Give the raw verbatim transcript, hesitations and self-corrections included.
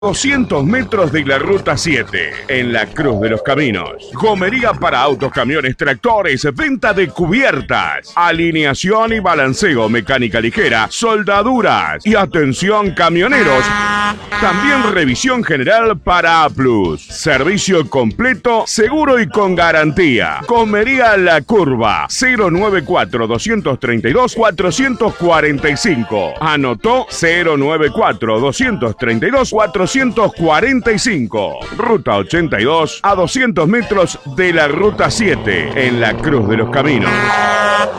doscientos metros de la Ruta siete, en la Cruz de los Caminos. Gomería para autos, camiones, tractores, venta de cubiertas, alineación y balanceo, mecánica ligera, soldaduras y atención camioneros. También revisión general para A plus. Servicio completo, seguro y con garantía. Gomería La Curva, cero noventa y cuatro, doscientos treinta y dos, cuatrocientos cuarenta y cinco. Anotó cero noventa y cuatro, doscientos treinta y dos, cuatrocientos cuarenta y cinco. Ruta ochenta y dos, a doscientos metros de la Ruta siete, en la Cruz de los Caminos.